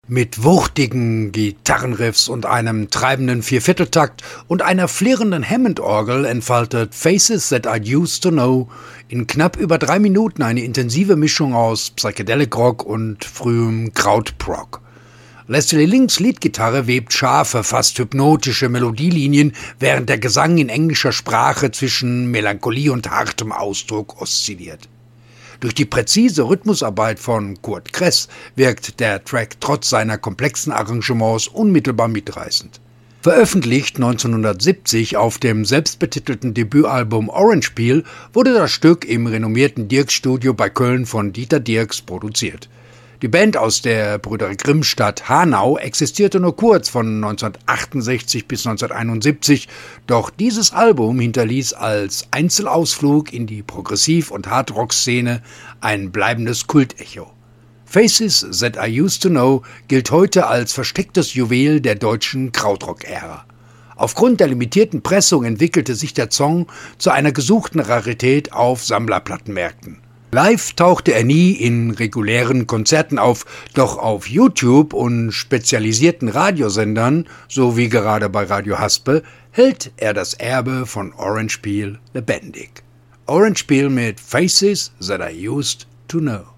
Mit wuchtigen Gitarrenriffs und einem treibenden Viervierteltakt und einer flirrenden Hammond-Orgel entfaltet Faces That I Used to Know in knapp über 3 Minuten eine intensive Mischung aus Psychedelic Rock und frühem Krautprog. Leslie Links Leadgitarre webt scharfe, fast hypnotische Melodielinien, während der Gesang in englischer Sprache zwischen Melancholie und hartem Ausdruck oszilliert. Durch die präzise Rhythmusarbeit von Kurt Kress wirkt der Track trotz seiner komplexen Arrangements unmittelbar mitreißend. Veröffentlicht 1970 auf dem selbstbetitelten Debütalbum Orange Peel wurde das Stück im renommierten Dierks-Studio bei Köln von Dieter Dierks produziert. Die Band aus der Brüder Grimm-Stadt Hanau existierte nur kurz von 1968 bis 1971, doch dieses Album hinterließ als Einzelausflug in die Progressiv- und Hardrock-Szene ein bleibendes Kultecho. Faces That I Used to Know gilt heute als verstecktes Juwel der deutschen Krautrock-Ära. Aufgrund der limitierten Pressung entwickelte sich der Song zu einer gesuchten Rarität auf Sammlerplattenmärkten. Live tauchte er nie in regulären Konzerten auf, doch auf YouTube und spezialisierten Radiosendern, so wie gerade bei Radio Haspe, hält er das Erbe von Orange Peel lebendig. Orange Peel mit Faces That I Used to Know.